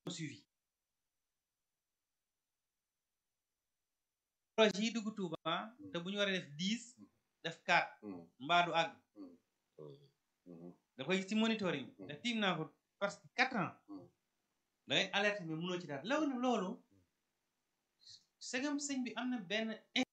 suivi projet yi dugg Touba te bu ñu war a def 10 def 4 mbaa du àgg da koy gis ci monitoring da tiim naa ko parce que 4 ans da ngay alerte mais mënoo ci dara loolu segam sëñ bi am na benn